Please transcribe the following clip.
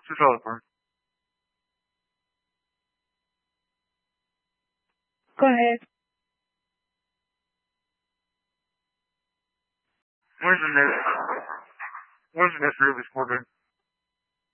developer. Go ahead. Where's the next release for it?